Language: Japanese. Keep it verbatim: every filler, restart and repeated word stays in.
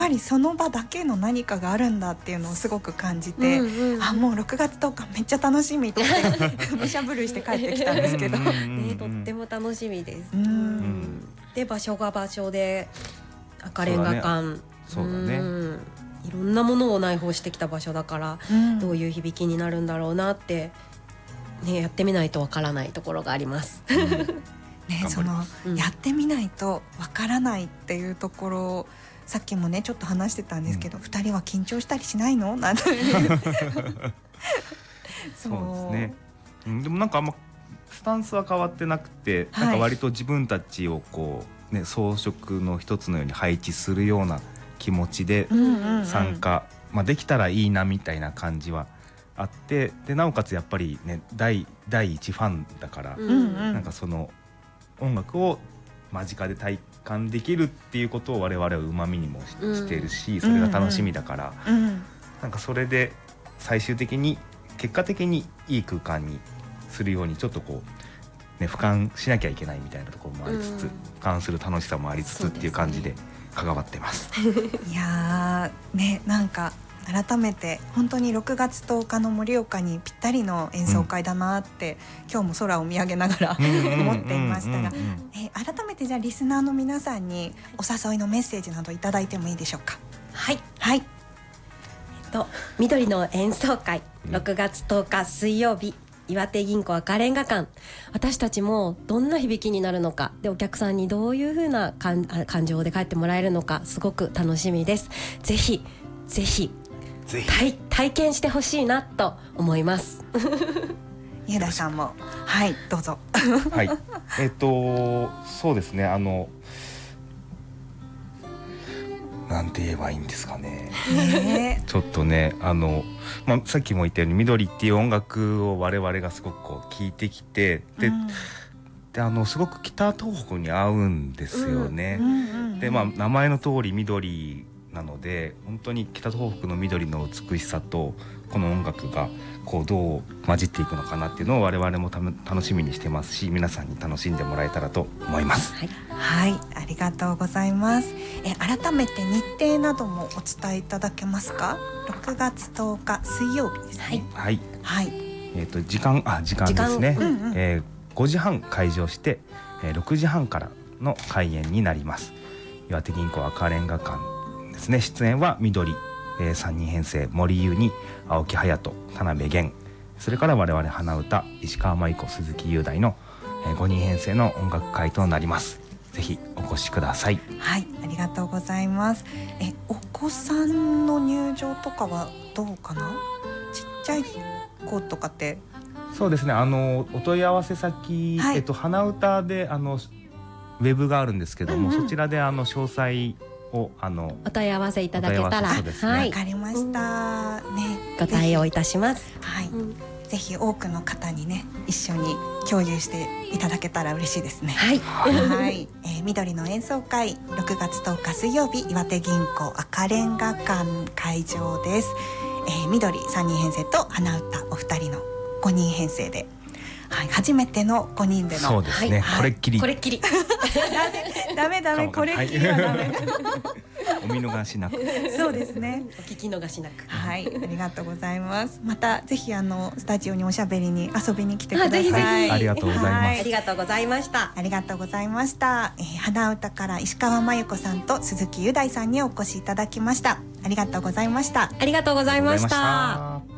ぱりその場だけの何かがあるんだっていうのをすごく感じて、うんうん、あもうろくがつとおかめっちゃ楽しみって武者震いして帰ってきたんですけどね、とっても楽しみです。うんうん、で場所が場所で赤レンガ館、 そうだね、うんいろんなものを内包してきた場所だから、うん、どういう響きになるんだろうなって、ね、やってみないとわからないところがあります、うんね、その、うん、やってみないとわからないっていうところ、さっきもねちょっと話してたんですけど、うん、ふたりは緊張したりしないのなんてそうですね、うん、でもなんかあんまスタンスは変わってなくて、はい、なんか割と自分たちをこう、ね、装飾の一つのように配置するような気持ちで参加、うんうんうんまあ、できたらいいなみたいな感じはあって、でなおかつやっぱりね 第, 第一ファンだから、うんうん、なんかその音楽を間近で体感できるっていうことを我々はうまみにも し,、うん、してるし、それが楽しみだから、うんうん、なんかそれで最終的に結果的にいい空間にするようにちょっとこう、ね、俯瞰しなきゃいけないみたいなところもありつつ、うん、俯瞰する楽しさもありつつっていう感じで関わってます。 いやーね、なんか改めて本当にろくがつとおかの盛岡にぴったりの演奏会だなって、うん、今日も空を見上げながら思っていましたが、え改めてじゃあリスナーの皆さんにお誘いのメッセージなどいただいてもいいでしょうか。 はい、 はい、 えっと緑の演奏会ろくがつとおか水曜日、岩手銀行赤レンガ館、私たちもどんな響きになるのかで、お客さんにどういう風な感情で帰ってもらえるのかすごく楽しみです。ぜひぜひ体, 体験してほしいなと思います。 家田さんもはいどうぞ。 はい、えっとそうですね、あのなんて言えばいいんですかね。ねちょっとねあの、まあ、さっきも言ったように緑っていう音楽を我々がすごくこう聴いてきて、で、うん、であのすごく北東北に合うんですよね、うんうんうんうん、でまあ名前の通り緑なので本当に北東北の緑の美しさとこの音楽がこうどう混じっていくのかなっていうのを我々もた楽しみにしてますし、皆さんに楽しんでもらえたらと思います。 はい、はい、ありがとうございます。え改めて日程などもお伝えいただけますか。ろくがつとおか水曜日ですね。 はい、 はい、 えー、と時間あ時間ですね、うんうんえー、ごじはん開場して、えー、ろくじはんからの開演になります。岩手銀行赤レンガ館ですね。出演は緑、えー、さんにん編成森優に青木隼人田辺玄、それから我々花歌石川舞子鈴木雄大の、えー、ごにん編成の音楽会となります。ぜひお越しください。 はい、ありがとうございます。えお子さんの入場とかはどうかな。ちっちゃい子とかって。 そうですね、あのお問い合わせ先、はい、えっと、花歌であのウェブがあるんですけども、うんうん、そちらであの詳細をあのお問い合わせいただけたら、 そうですね、 はい、 わかりました、うん、ね、 ご対応いたします。 はい、うん、ぜひ多くの方にね一緒に共有していただけたら嬉しいですね。 はい、 はいえー、緑の演奏会ろくがつとおか水曜日、岩手銀行赤レンガ館会場です。えー、緑さんにん編成と花歌お二人のごにん編成で、はい、初めてのごにんでの、 そうですね、はい、これっきりこれっきりダメダメこれっきりはダメお見逃しなく。 そうですね、 お聞き逃しなく。 はい、ありがとうございます。またぜひあのスタジオにおしゃべりに遊びに来てください。ぜひぜひありがとうございます、はい、 ありがとうございました。 ありがとうございました。えー、花歌から石川真由子さんと鈴木雄大さんにお越しいただきました。ありがとうございました。 ありがとうございました。